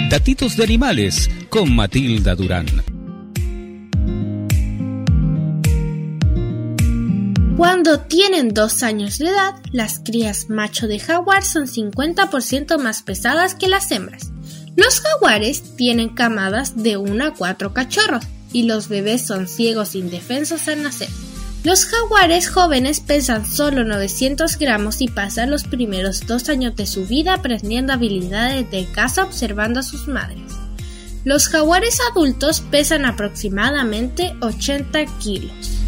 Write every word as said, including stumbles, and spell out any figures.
Datitos de animales con Matilda Durán. Cuando tienen dos años de edad, las crías macho de jaguar son cincuenta por ciento más pesadas que las hembras. Los jaguares tienen camadas de uno a cuatro cachorros y los bebés son ciegos e indefensos al nacer. Los jaguares jóvenes pesan solo novecientos gramos y pasan los primeros dos años de su vida aprendiendo habilidades de caza observando a sus madres. Los jaguares adultos pesan aproximadamente ochenta kilos.